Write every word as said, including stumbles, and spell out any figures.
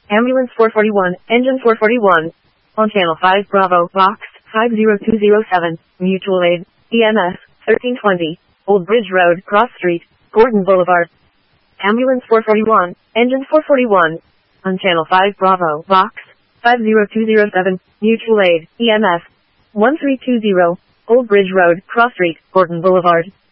Ambulance four forty-one, engine four forty-one. On channel five Bravo, box five zero two zero seven, mutual aid, E M S, thirteen twenty, Old Bridge Road, Cross Street, Gordon Boulevard. Ambulance four forty-one, engine four forty-one. On channel five Bravo, box five zero two zero seven, mutual aid, E M S, one three two zero, Old Bridge Road, Cross Street, Gordon Boulevard.